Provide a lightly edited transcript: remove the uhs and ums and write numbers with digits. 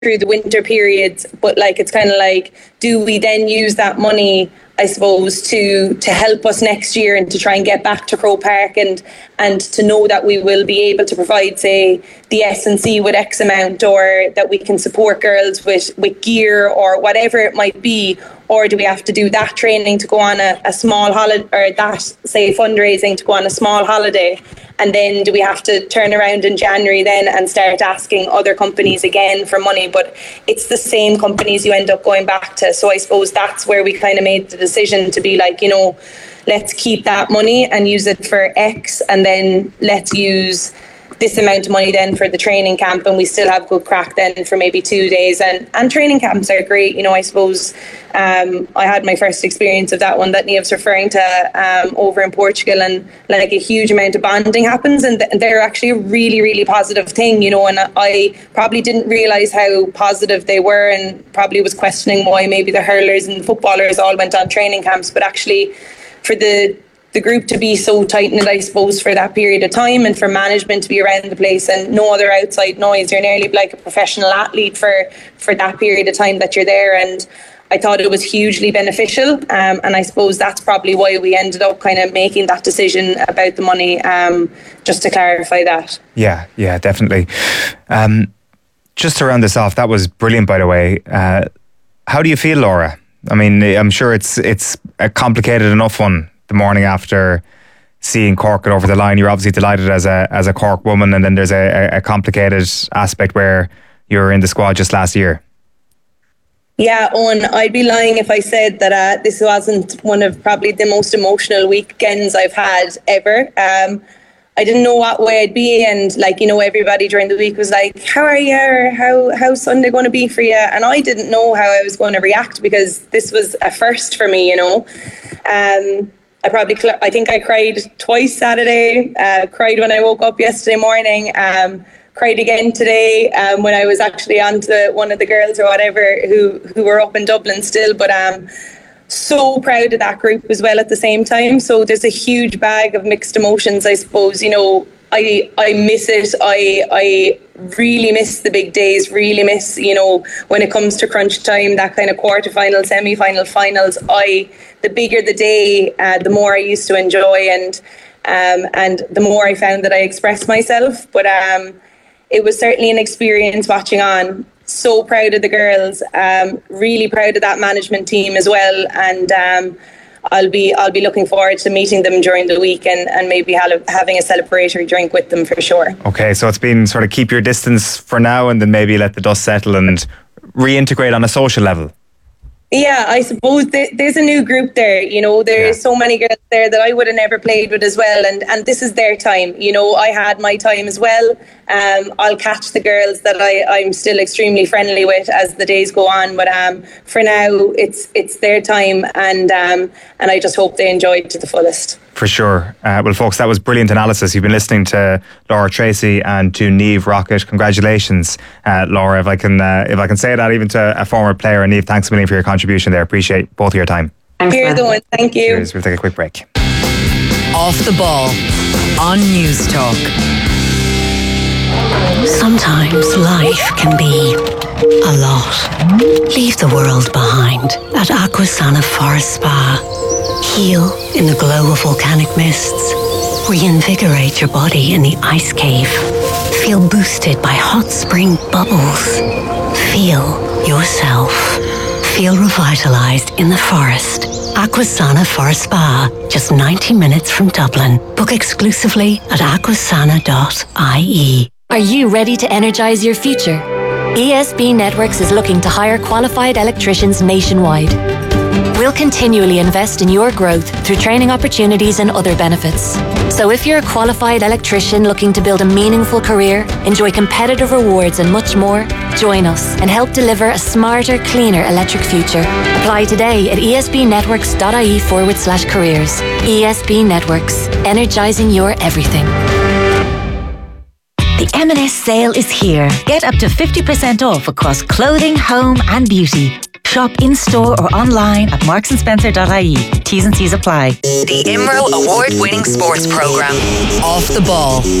through the winter periods, but like it's kind of like, do we then use that money, I suppose, to help us next year and to try and get back to Croke Park and to know that we will be able to provide, say, the S&C with X amount, or that we can support girls with gear or whatever it might be? Or do we have to do that training to go on a small holiday, or that, say, fundraising to go on a small holiday? And then do we have to turn around in January then and start asking other companies again for money? But it's the same companies you end up going back to. So I suppose that's where we kind of made the decision to be like, let's keep that money and use it for X, and then let's use this amount of money then for the training camp, and we still have good crack then for maybe 2 days. And training camps are great. I suppose I had my first experience of that one that Niamh's referring to over in Portugal, and like a huge amount of bonding happens, and they're actually a really, really positive thing, and I probably didn't realise how positive they were, and probably was questioning why maybe the hurlers and footballers all went on training camps. But actually, for the group to be so tight-knit, I suppose, for that period of time, and for management to be around the place and no other outside noise, you're nearly like a professional athlete for that period of time that you're there. And I thought it was hugely beneficial, and I suppose that's probably why we ended up kind of making that decision about the money, just to clarify that. Yeah, definitely. Just to round this off, that was brilliant, by the way. How do you feel, Laura? I mean, I'm sure it's a complicated enough one the morning after seeing Cork get over the line. You're obviously delighted as a Cork woman, and then there's a complicated aspect where you were in the squad just last year. Yeah, Owen, I'd be lying if I said that this wasn't one of probably the most emotional weekends I've had ever. I didn't know what way I'd be, and everybody during the week was like, how are you, or how's Sunday going to be for you? And I didn't know how I was going to react, because this was a first for me, I think I cried twice Saturday, cried when I woke up yesterday morning, cried again today when I was actually on to one of the girls or whatever who were up in Dublin still. But so proud of that group as well at the same time. So there's a huge bag of mixed emotions, I suppose. I miss it. I really miss the big days, really miss, when it comes to crunch time, that kind of quarterfinal, semi-final, finals. The bigger the day, the more I used to enjoy, and the more I found that I expressed myself. But it was certainly an experience watching on. So proud of the girls, really proud of that management team as well, and I'll be looking forward to meeting them during the week and maybe having a celebratory drink with them for sure. Okay, so it's been sort of keep your distance for now, and then maybe let the dust settle and reintegrate on a social level. Yeah, I suppose there's a new group there. There's so many girls there that I would have never played with as well, and this is their time. I had my time as well. I'll catch the girls that I'm still extremely friendly with as the days go on, but for now it's their time, and I just hope they enjoy it to the fullest. For sure. Well, folks, that was brilliant analysis. You've been listening to Laura Tracy and to Niamh Rockett. Congratulations, Laura. If I can say that even to a former player. And Niamh, thanks a million for your contribution there. Appreciate both of your time. Here's the one. Thank you. Cheers. We'll take a quick break. Off the Ball on News Talk. Sometimes life can be a lot. Leave the world behind at Aquasana Forest Spa. Heal in the glow of volcanic mists. Reinvigorate your body in the ice cave. Feel boosted by hot spring bubbles. Feel yourself. Feel revitalized in the forest. Aquasana Forest Spa, just 90 minutes from Dublin. Book exclusively at aquasana.ie. Are you ready to energize your future? ESB Networks is looking to hire qualified electricians nationwide. We'll continually invest in your growth through training opportunities and other benefits. So if you're a qualified electrician looking to build a meaningful career, enjoy competitive rewards and much more, join us and help deliver a smarter, cleaner electric future. Apply today at esbnetworks.ie/careers. ESB Networks, energizing your everything. The M&S sale is here. Get up to 50% off across clothing, home and beauty. Shop in-store or online at marksandspencer.ie. T's and C's apply. The IMRO award-winning sports programme, Off the Ball.